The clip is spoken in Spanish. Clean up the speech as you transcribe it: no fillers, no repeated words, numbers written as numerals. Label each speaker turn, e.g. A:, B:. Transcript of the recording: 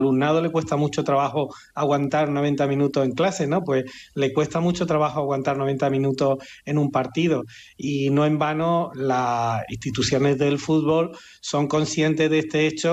A: alumnado le cuesta mucho trabajo aguantar 90 minutos en clase, ¿no? Pues le cuesta mucho trabajo aguantar 90 minutos en un partido. Y no en vano las instituciones del fútbol son conscientes de este hecho